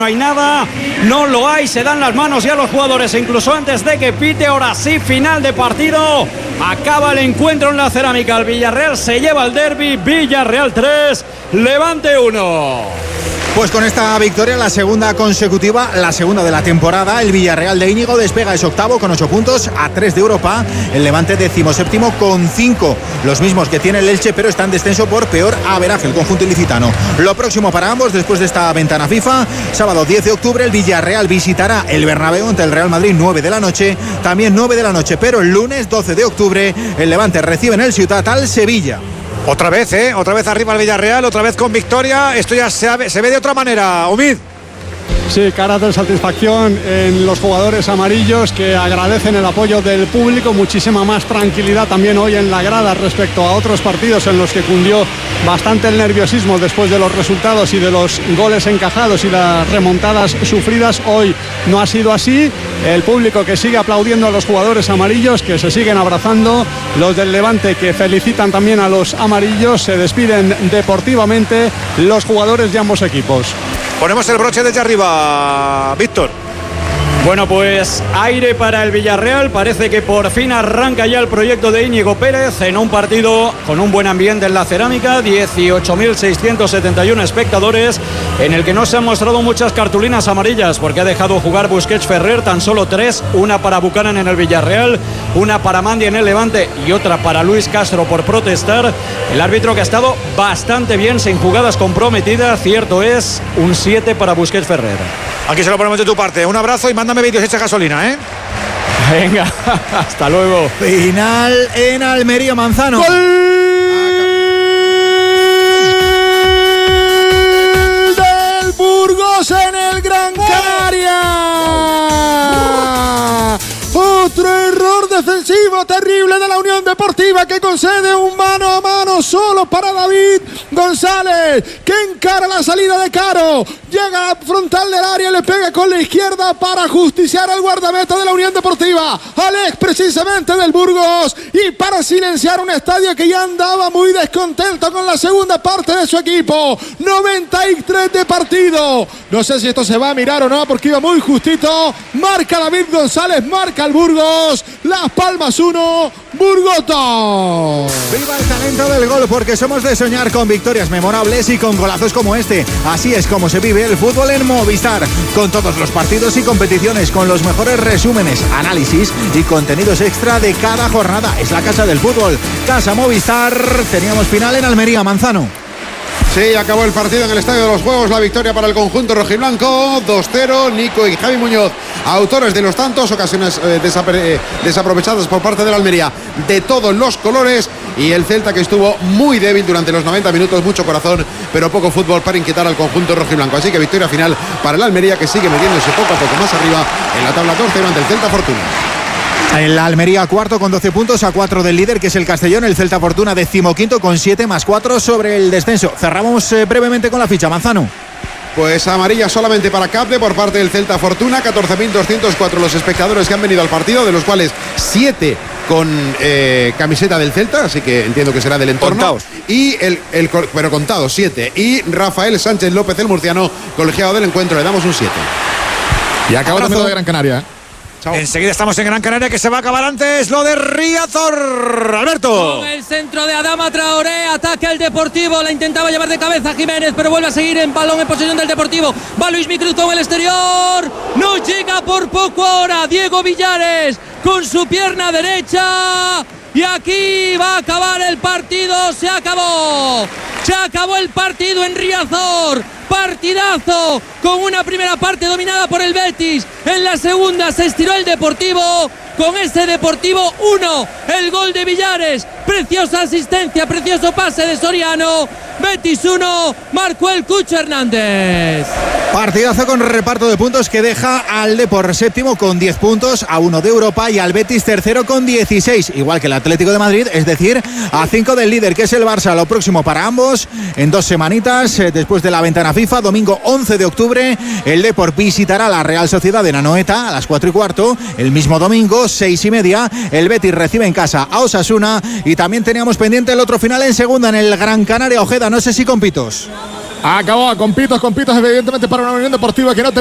No hay nada, no lo hay, se dan las manos ya los jugadores, incluso antes de que pite. Ahora sí, final de partido, acaba el encuentro en la Cerámica. El Villarreal se lleva el derbi, Villarreal 3, Levante 1. Pues con esta victoria, la segunda consecutiva, la segunda de la temporada, el Villarreal de Íñigo despega, es octavo con 8 puntos a 3 de Europa, el Levante 17º con 5, los mismos que tiene el Elche, pero está en descenso por peor averaje el conjunto ilicitano. Lo próximo para ambos después de esta ventana FIFA, sábado 10 de octubre el Villarreal visitará el Bernabéu ante el Real Madrid, 9 de la noche, también 9 de la noche, pero el lunes 12 de octubre el Levante recibe en el Ciutat al Sevilla. Otra vez arriba el Villarreal, otra vez con victoria. Esto ya se ve de otra manera, Omid. Sí, caras de satisfacción en los jugadores amarillos que agradecen el apoyo del público, muchísima más tranquilidad también hoy en la grada respecto a otros partidos en los que cundió bastante el nerviosismo después de los resultados y de los goles encajados y las remontadas sufridas. Hoy no ha sido así, el público que sigue aplaudiendo a los jugadores amarillos, que se siguen abrazando, los del Levante que felicitan también a los amarillos, se despiden deportivamente los jugadores de ambos equipos. Ponemos el broche desde arriba, Víctor. Bueno, pues aire para el Villarreal, parece que por fin arranca ya el proyecto de Íñigo Pérez en un partido con un buen ambiente en la Cerámica, 18.671 espectadores, en el que no se han mostrado muchas cartulinas amarillas porque ha dejado jugar Busquets Ferrer, tan solo 3, una para Buchanan en el Villarreal, una para Mandi en el Levante y otra para Luis Castro por protestar. El árbitro que ha estado bastante bien, sin jugadas comprometidas, cierto es, un 7 para Busquets Ferrer. Aquí se lo ponemos de tu parte, un abrazo y mándame vídeos, echa gasolina, ¿eh? Venga, hasta luego. Final en Almería, Manzano. ¡Gol del Burgos en el Gran Canaria! Otro error defensivo terrible de la Unión Deportiva que concede un mano a mano solo para David González, que encara la salida de Caro, llega a frontal del área y le pega con la izquierda para justiciar al guardameta de la Unión Deportiva, Alex precisamente del Burgos, y para silenciar un estadio que ya andaba muy descontento con la segunda parte de su equipo. 93 de partido, no sé si esto se va a mirar o no porque iba muy justito. Marca David González, marca el Burgos, Las Palmas 1, Burgos 2. Viva el talento del gol, porque somos de soñar con victorias memorables y con golazos como este. Así es como se vive el fútbol en Movistar, con todos los partidos y competiciones, con los mejores resúmenes, análisis y contenidos extra de cada jornada. Es la casa del fútbol, Casa Movistar. Teníamos final en Almería, Manzano. Sí, acabó el partido en el Estadio de los Juegos, la victoria para el conjunto rojiblanco, 2-0, Nico y Javi Muñoz, autores de los tantos, ocasiones desaprovechadas por parte de la Almería, de todos los colores, y el Celta que estuvo muy débil durante los 90 minutos, mucho corazón, pero poco fútbol para inquietar al conjunto rojiblanco, así que victoria final para el Almería, que sigue metiéndose poco a poco más arriba en la tabla 2 ante el Celta Fortuna. El Almería cuarto con 12 puntos a 4 del líder, que es el Castellón. El Celta Fortuna 15º con 7 más 4 sobre el descenso. Cerramos brevemente con la ficha, Manzano. Pues amarilla solamente para Capde por parte del Celta Fortuna, 14.204 los espectadores que han venido al partido, de los cuales 7 con camiseta del Celta, así que entiendo que será del entorno. Contados. Y pero contados, 7. Y Rafael Sánchez López, el murciano, colegiado del encuentro, le damos un 7. Y acabó el partido de Gran Canaria. Chao. Enseguida estamos en Gran Canaria, que se va a acabar antes lo de Riazor. Alberto. Con el centro de Adama Traoré, ataca el Deportivo, la intentaba llevar de cabeza Jiménez, pero vuelve a seguir en balón en posesión del Deportivo. Va Luis Cruz con el exterior, no llega por poco ahora Diego Villares con su pierna derecha. Y aquí va a acabar el partido, se acabó el partido en Riazor, partidazo, con una primera parte dominada por el Betis, en la segunda se estiró el Deportivo, con ese Deportivo 1, el gol de Villares, preciosa asistencia, precioso pase de Soriano, Betis 1, marcó el Cucho Hernández. Partidazo con reparto de puntos que deja al Depor séptimo con 10 puntos, a 1 de Europa, y al Betis tercero con 16, igual que el Atlético de Madrid, es decir, a 5 del líder, que es el Barça. Lo próximo para ambos en 2 semanitas, después de la ventana FIFA, domingo 11 de octubre, el Depor visitará la Real Sociedad de Anoeta a las 4:15, el mismo domingo 6:30, el Betis recibe en casa a Osasuna, y también teníamos pendiente el otro final en segunda en el Gran Canaria. Ojeda, no sé si con pitos. Acabó con pitos, evidentemente para una Unión Deportiva que no